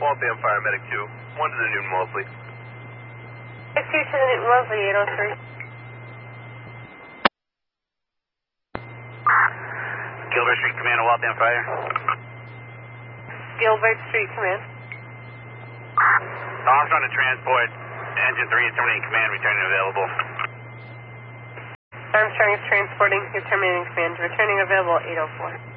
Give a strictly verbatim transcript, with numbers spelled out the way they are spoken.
Waltham Fire Medic two, one to the Newton Mosley. two to the Newton Mosley, eight oh three. Gilbert Street Command of Waltham Fire. Gilbert Street Command. Officer on the transport, engine three is terminating command, returning available. Armstrong is transporting, you're terminating command, returning available eight oh four.